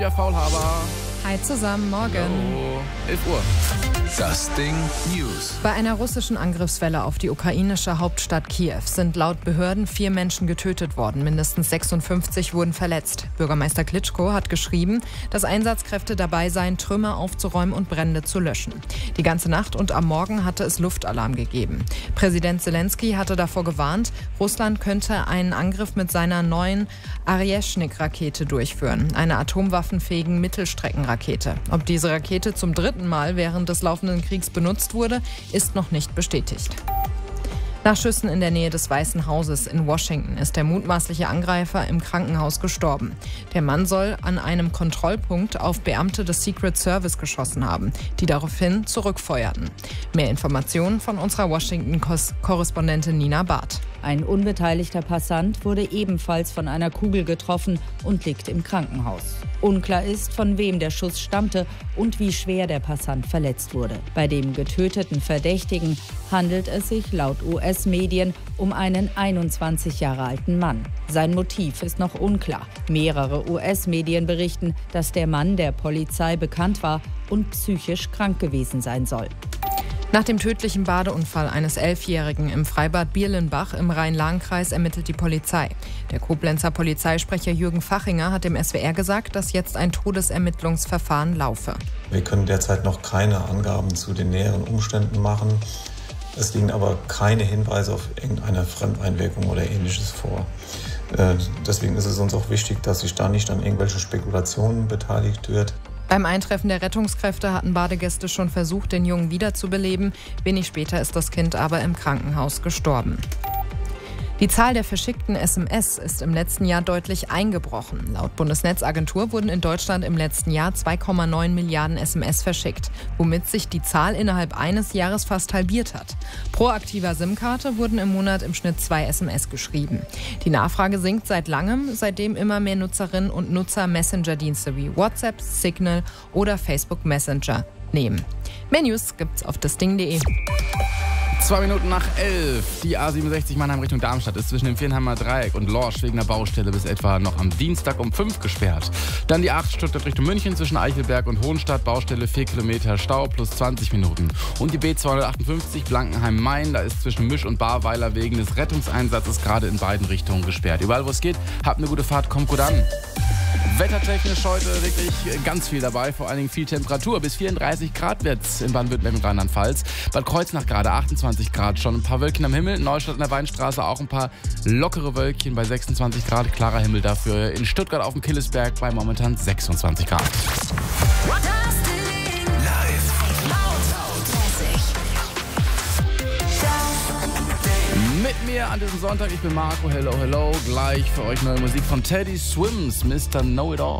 Ja, Faulhaber. Hi zusammen, morgen. Hallo. 11 Uhr. Das Ding News. Bei einer russischen Angriffswelle auf die ukrainische Hauptstadt Kiew sind laut Behörden 4 Menschen getötet worden. Mindestens 56 wurden verletzt. Bürgermeister Klitschko hat geschrieben, dass Einsatzkräfte dabei seien, Trümmer aufzuräumen und Brände zu löschen. Die ganze Nacht und am Morgen hatte es Luftalarm gegeben. Präsident Zelensky hatte davor gewarnt, Russland könnte einen Angriff mit seiner neuen Aryeshnik-Rakete durchführen, einer atomwaffenfähigen Mittelstreckenrakete. Ob diese Rakete zum 3. Mal während des laufenden Kriegs benutzt wurde, ist noch nicht bestätigt. Nach Schüssen in der Nähe des Weißen Hauses in Washington ist der mutmaßliche Angreifer im Krankenhaus gestorben. Der Mann soll an einem Kontrollpunkt auf Beamte des Secret Service geschossen haben, die daraufhin zurückfeuerten. Mehr Informationen von unserer Washington-Korrespondentin Nina Barth. Ein unbeteiligter Passant wurde ebenfalls von einer Kugel getroffen und liegt im Krankenhaus. Unklar ist, von wem der Schuss stammte und wie schwer der Passant verletzt wurde. Bei dem getöteten Verdächtigen handelt es sich laut US-Medien um einen 21 Jahre alten Mann. Sein Motiv ist noch unklar. Mehrere US-Medien berichten, dass der Mann der Polizei bekannt war und psychisch krank gewesen sein soll. Nach dem tödlichen Badeunfall eines 11-Jährigen im Freibad Bierlenbach im Rhein-Lahn-Kreis ermittelt die Polizei. Der Koblenzer Polizeisprecher Jürgen Fachinger hat dem SWR gesagt, dass jetzt ein Todesermittlungsverfahren laufe. Wir können derzeit noch keine Angaben zu den näheren Umständen machen. Es liegen aber keine Hinweise auf irgendeine Fremdeinwirkung oder Ähnliches vor. Deswegen ist es uns auch wichtig, dass sich da nicht an irgendwelchen Spekulationen beteiligt wird. Beim Eintreffen der Rettungskräfte hatten Badegäste schon versucht, den Jungen wiederzubeleben. Wenig später ist das Kind aber im Krankenhaus gestorben. Die Zahl der verschickten SMS ist im letzten Jahr deutlich eingebrochen. Laut Bundesnetzagentur wurden in Deutschland im letzten Jahr 2,9 Milliarden SMS verschickt, womit sich die Zahl innerhalb eines Jahres fast halbiert hat. Pro aktiver SIM-Karte wurden im Monat im Schnitt 2 SMS geschrieben. Die Nachfrage sinkt seit langem, seitdem immer mehr Nutzerinnen und Nutzer Messenger-Dienste wie WhatsApp, Signal oder Facebook Messenger nehmen. Mehr News gibt's auf dasding.de. 2 Minuten nach 11. Die A67 Mannheim Richtung Darmstadt ist zwischen dem Viernheimer Dreieck und Lorsch wegen der Baustelle bis etwa noch am Dienstag um 5 gesperrt. Dann die 8 Stuttgart Richtung München zwischen Eichelberg und Hohenstadt. Baustelle 4 Kilometer Stau plus 20 Minuten. Und die B258 Blankenheim-Main, da ist zwischen Misch und Barweiler wegen des Rettungseinsatzes gerade in beiden Richtungen gesperrt. Überall, wo es geht, habt eine gute Fahrt, kommt gut an. Wettertechnisch heute wirklich ganz viel dabei, vor allen Dingen viel Temperatur. Bis 34 Grad wird's in Baden-Württemberg und Rheinland-Pfalz. Bad Kreuznach gerade 28 Grad, schon ein paar Wölkchen am Himmel. Neustadt an der Weinstraße auch ein paar lockere Wölkchen bei 26 Grad. Klarer Himmel dafür. In Stuttgart auf dem Killesberg bei momentan 26 Grad. Mit mir an diesem Sonntag, ich bin Marco, hello, hello. Gleich für euch neue Musik von Teddy Swims, Mr. Know-It-All.